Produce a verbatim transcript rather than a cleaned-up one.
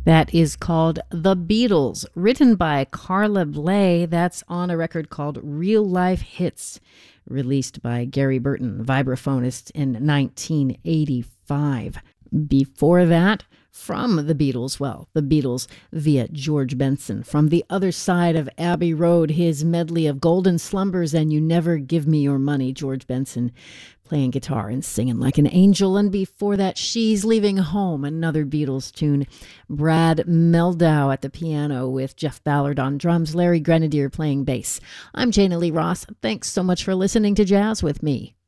That is called The Beatles, written by Carla Bley. That's on a record called Real Life Hits, released by Gary Burton, vibraphonist, in nineteen eighty-five. Before that, from the Beatles, well, the Beatles via George Benson. From the other side of Abbey Road, his medley of Golden Slumbers and You Never Give Me Your Money, George Benson playing guitar and singing like an angel. And before that, She's Leaving Home, another Beatles tune. Brad Meldow at the piano with Jeff Ballard on drums, Larry Grenadier playing bass. I'm Jana Lee Ross. Thanks so much for listening to Jazz with me.